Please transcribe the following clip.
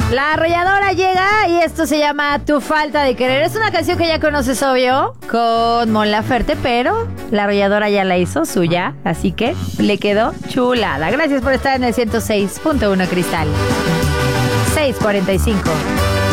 La Arrolladora llega y esto se llama Tu Falta de Querer. Es una canción que ya conoces, obvio, con Mon Laferte, pero La Arrolladora ya la hizo suya, así que le quedó chulada. Gracias por estar en el 106.1 Cristal. 6:45.